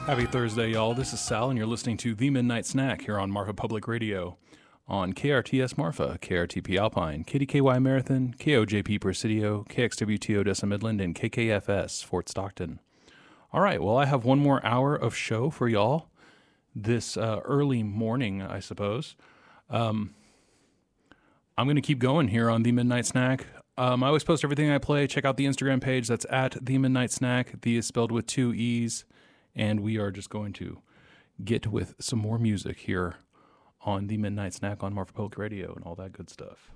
Happy Thursday, y'all. This is Sal, and you're listening to The Midnight Snack here on Marfa Public Radio on KRTS Marfa, KRTP Alpine, KDKY Marathon, KOJP Presidio, KXWT Odessa Midland, and KKFS Fort Stockton. All right, well, I have one more hour of show for y'all this early morning, I suppose. I'm going to keep going here on The Midnight Snack. I always post everything I play. Check out the Instagram page. That's at The Midnight Snack. The is spelled with 2 E's. And we are just going to get with some more music here on The Midnight Snack on Marfa Public Radio and all that good stuff.